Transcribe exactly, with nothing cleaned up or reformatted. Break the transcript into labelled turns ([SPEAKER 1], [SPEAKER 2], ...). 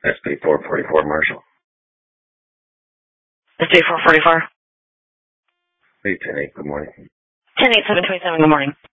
[SPEAKER 1] S P four forty-four, Marshall.
[SPEAKER 2] S P four forty-four.
[SPEAKER 1] Hey, ten eight, good morning.
[SPEAKER 2] ten eight seven twenty-seven, good morning.